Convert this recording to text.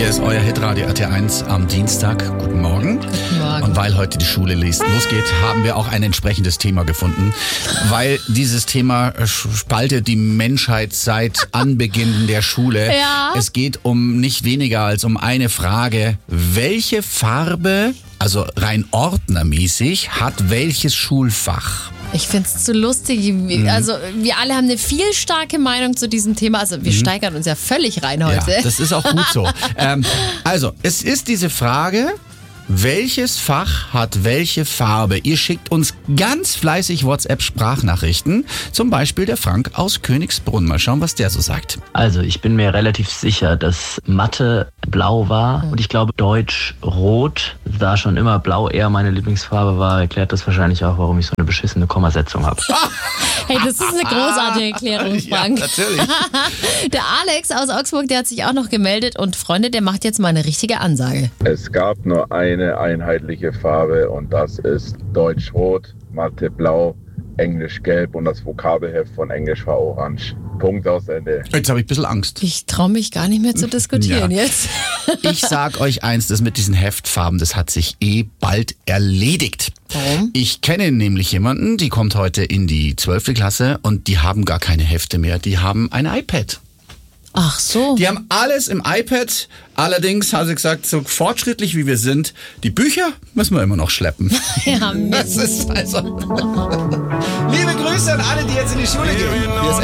Hier ist euer Hitradio RT1 am Dienstag. Guten Morgen. Guten Morgen. Und weil heute die Schule losgeht, haben wir auch ein entsprechendes Thema gefunden. Weil dieses Thema spaltet die Menschheit seit Anbeginn der Schule. Ja. Es geht um nicht weniger als um eine Frage. Welche Farbe, also rein ordnermäßig, hat welches Schulfach? Ich find's zu lustig. Also wir alle haben eine viel starke Meinung zu diesem Thema. Also wir steigern uns ja völlig rein heute. Ja, das ist auch gut so. Also, es ist diese Frage, welches Fach hat welche Farbe? Ihr schickt uns ganz fleißig WhatsApp-Sprachnachrichten. Zum Beispiel der Frank aus Königsbrunn. Mal schauen, was der so sagt. Also ich bin mir relativ sicher, dass Mathe blau war und ich glaube Deutsch rot. Da schon immer blau eher meine Lieblingsfarbe war, erklärt das wahrscheinlich auch, warum ich so eine beschissene Kommasetzung habe. Hey, das ist eine großartige Erklärung, Frank. Ja, natürlich. Der Alex aus Augsburg, der hat sich auch noch gemeldet und Freunde, der macht jetzt mal eine richtige Ansage. Es gab nur eine einheitliche Farbe und das ist Deutsch rot, Mathe blau, Englisch gelb und das Vokabelheft von Englisch war orange. Punkt, aus Ende. Jetzt habe ich ein bisschen Angst. Ich traue mich gar nicht mehr zu diskutieren jetzt. Ich sag euch eins, das mit diesen Heftfarben, das hat sich bald erledigt. Warum? Ich kenne nämlich jemanden, die kommt heute in die 12. Klasse und die haben gar keine Hefte mehr, die haben ein iPad. Ach so. Die haben alles im iPad, allerdings, hat sie gesagt, so fortschrittlich wie wir sind, die Bücher müssen wir immer noch schleppen. Ja, Das ist also... Liebe Grüße an alle, die jetzt in die Schule gehen.